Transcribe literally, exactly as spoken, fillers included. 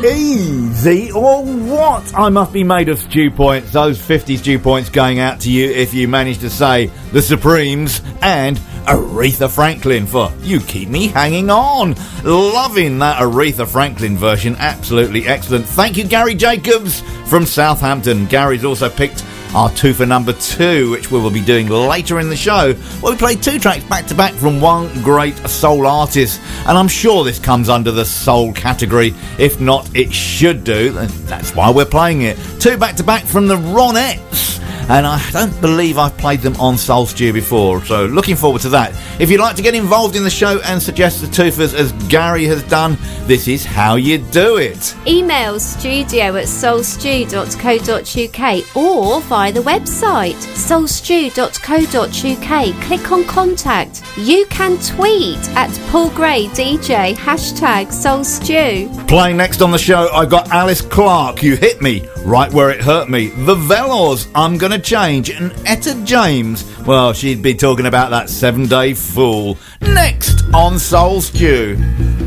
Easy or what? I must be made of stew points. Those fifty stew points going out to you if you manage to say The Supremes and Aretha Franklin for You Keep Me Hanging On. Loving that Aretha Franklin version. Absolutely excellent. Thank you, Gary Jacobs from Southampton. Gary's also picked our two for number two, which we will be doing later in the show, where we play two tracks back to back from one great soul artist, and I'm sure this comes under the soul category. If not, it should do, and that's why we're playing it. Two back to back from the Ronettes, and I don't believe I've played them on Soul Stew before, so looking forward to that. If you'd like to get involved in the show and suggest the twofers as Gary has done, this is how you do it. Email studio at soulstew dot co dot uk or via the website soulstew dot co dot uk. Click on contact. You can tweet at Paul Gray D J, hashtag soulstew. Playing next on the show, I got Alice Clark, You Hit Me Right Where It Hurt Me, The Velours, I'm Gonna Change, and Etta James, well, she'd be talking about that seven day fool. Next on Soul Stew.